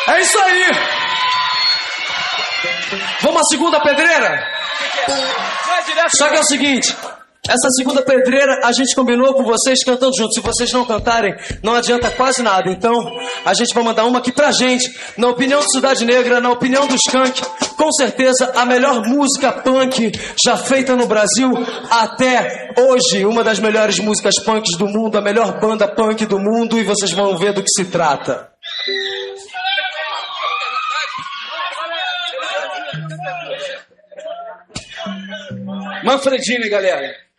É isso aí! Vamos à segunda pedreira? Só que é o seguinte, essa segunda pedreira a gente combinou com vocês cantando juntos. Se vocês não cantarem, não adianta quase nada. Então, a gente vai mandar uma aqui pra gente, na opinião do Cidade Negra, na opinião do Skank, com certeza a melhor música punk já feita no Brasil até hoje. Uma das melhores músicas punks do mundo, a melhor banda punk do mundo, e vocês vão ver do que se trata. Manfredini, galera.